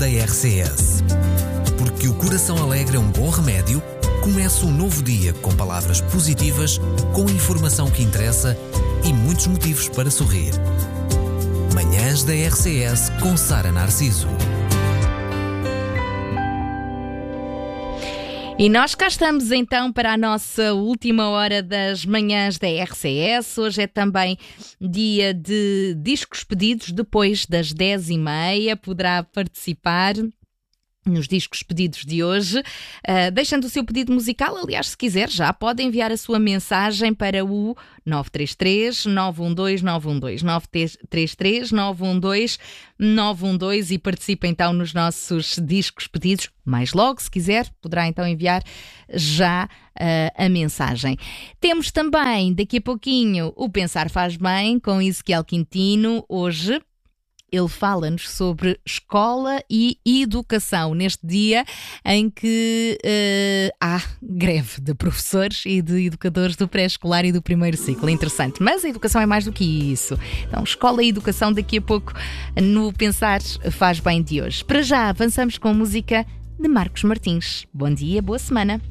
da RCS. Porque o coração alegre é um bom remédio, comece um novo dia com palavras positivas, com informação que interessa e muitos motivos para sorrir. Manhãs da RCS com Sara Narciso. E nós cá estamos então para a nossa última hora das manhãs da RCS. Hoje é também dia de discos pedidos, depois das 10h30. Poderá participar nos discos pedidos de hoje, deixando o seu pedido musical. Aliás, se quiser, já pode enviar a sua mensagem para o 933-912-912, 933-912-912 e participe então nos nossos discos pedidos. Mais logo, se quiser, poderá então enviar já a mensagem. Temos também, daqui a pouquinho, o Pensar Faz Bem, com Ezequiel Quintino. Hoje ele fala-nos sobre escola e educação, neste dia em que há greve de professores e de educadores do pré-escolar e do primeiro ciclo. Interessante, mas a educação é mais do que isso. Então, escola e educação daqui a pouco no Pensar Faz Bem de hoje. Para já, avançamos com música de Marcos Martins. Bom dia, boa semana.